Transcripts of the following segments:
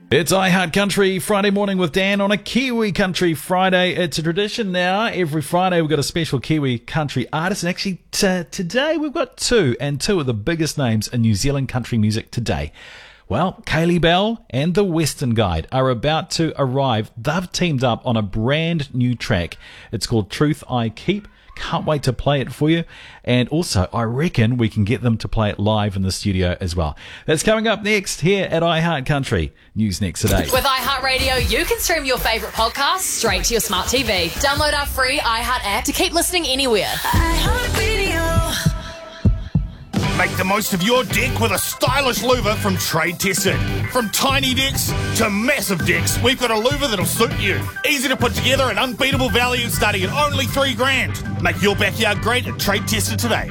It's iHeart Country Friday morning with Dan on a Kiwi Country Friday. It's a tradition now. Every Friday we've got a special Kiwi country artist. And actually today we've got two of the biggest names in New Zealand country music today. Well, Kaylee Bell and The Western Guide are about to arrive. They've teamed up on a brand new track. It's called Truth I Keep. Can't wait to play it for you. And also, I reckon we can get them to play it live in the studio as well. That's coming up next here at iHeart Country. News next today. With iHeartRadio, you can stream your favourite podcasts straight to your smart TV. Download our free iHeart app to keep listening anywhere. iHeartRadio. Make the most of your deck with a stylish louver from Trade Tested. From tiny decks to massive decks, we've got a louver that'll suit you. Easy to put together and unbeatable value starting at only $3,000. Make your backyard great at Trade Tested today.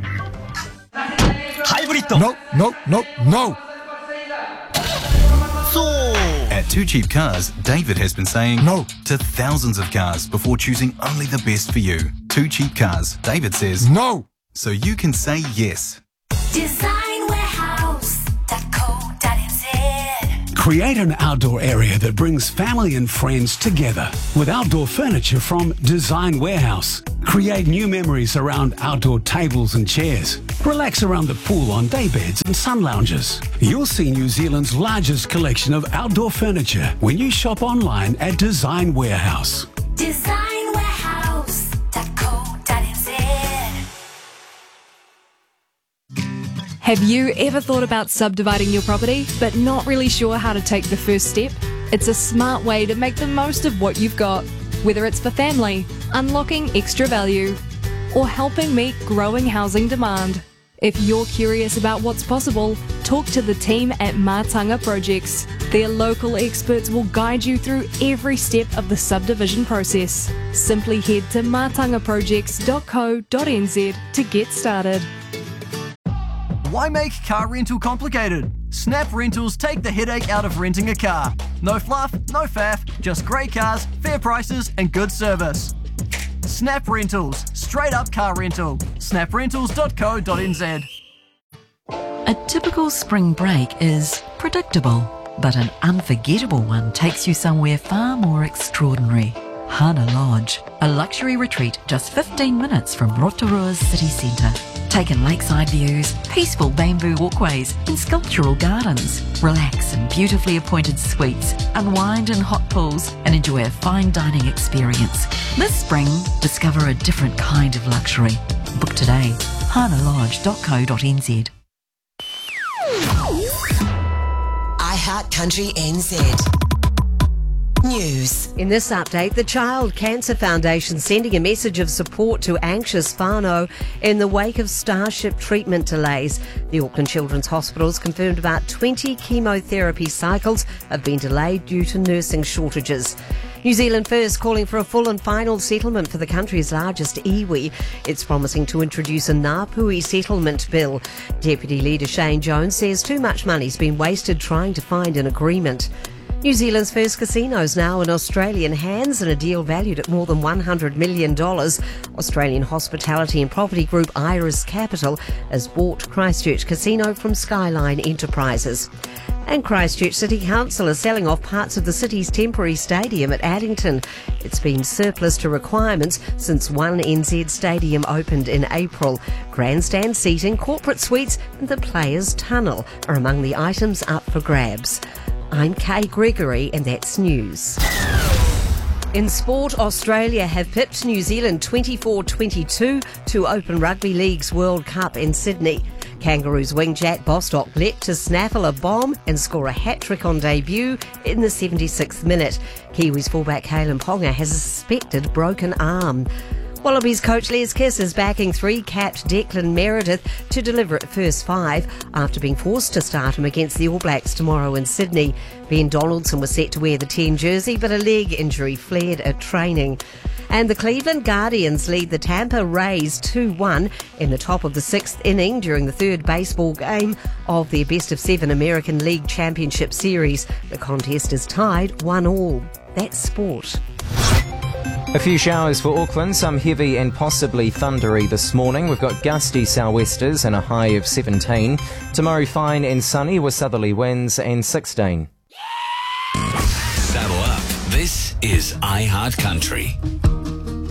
Hybrid. No. At Too Cheap Cars, David has been saying no to thousands of cars before choosing only the best for you. Too Cheap Cars, David says no, so you can say yes. DesignWarehouse.co.nz. Create an outdoor area that brings family and friends together with outdoor furniture from Design Warehouse. Create new memories around outdoor tables and chairs. Relax around the pool on daybeds and sun lounges. You'll see New Zealand's largest collection of outdoor furniture when you shop online at Design Warehouse. Have you ever thought about subdividing your property but not really sure how to take the first step? It's a smart way to make the most of what you've got, whether it's for family, unlocking extra value, or helping meet growing housing demand. If you're curious about what's possible, talk to the team at Mātanga Projects. Their local experts will guide you through every step of the subdivision process. Simply head to mātangaprojects.co.nz to get started. Why make car rental complicated? Snap Rentals take the headache out of renting a car. No fluff, no faff, just great cars, fair prices and good service. Snap Rentals, straight up car rental. snaprentals.co.nz. A typical spring break is predictable, but an unforgettable one takes you somewhere far more extraordinary. Hana Lodge, a luxury retreat just 15 minutes from Rotorua's city centre. Take in lakeside views, peaceful bamboo walkways and sculptural gardens. Relax in beautifully appointed suites, unwind in hot pools and enjoy a fine dining experience. This spring, discover a different kind of luxury. Book today, hanalodge.co.nz. iHeart Country NZ. News. In this update, the Child Cancer Foundation sending a message of support to anxious whānau in the wake of Starship treatment delays. The Auckland Children's Hospital's confirmed about 20 chemotherapy cycles have been delayed due to nursing shortages. New Zealand First calling for a full and final settlement for the country's largest iwi. It's promising to introduce a Ngāpuhi settlement bill. Deputy Leader Shane Jones says too much money's been wasted trying to find an agreement. New Zealand's first casino is now in Australian hands in a deal valued at more than $100 million. Australian hospitality and property group Iris Capital has bought Christchurch Casino from Skyline Enterprises. And Christchurch City Council is selling off parts of the city's temporary stadium at Addington. It's been surplus to requirements since One NZ Stadium opened in April. Grandstand seating, corporate suites and the Players' Tunnel are among the items up for grabs. I'm Kay Gregory and that's news. In sport, Australia have pipped New Zealand 24-22 to Open Rugby League's World Cup in Sydney. Kangaroos wing Jack Bostock leapt to snaffle a bomb and score a hat-trick on debut in the 76th minute. Kiwis fullback Kalen Ponga has a suspected broken arm. Wallabies coach Les Kiss is backing three-capped Declan Meredith to deliver at first five after being forced to start him against the All Blacks tomorrow in Sydney. Ben Donaldson was set to wear the 10 jersey, but a leg injury flared at training. And the Cleveland Guardians lead the Tampa Rays 2-1 in the top of the sixth inning during the third baseball game of their best-of-7 American League Championship Series. The contest is tied 1-1. That's sport. A few showers for Auckland, some heavy and possibly thundery this morning. We've got gusty sou'westers and a high of 17. Tomorrow fine and sunny with southerly winds and 16. Saddle up. This is iHeart Country.